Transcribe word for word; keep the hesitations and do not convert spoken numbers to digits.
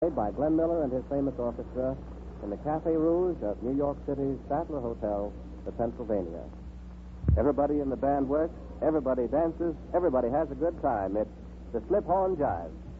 Played by Glenn Miller and his famous orchestra in the Café Rouge of New York City's Statler Hotel, the Pennsylvania. Everybody in the band works, everybody dances, everybody has a good time. It's the Slip Horn Jive.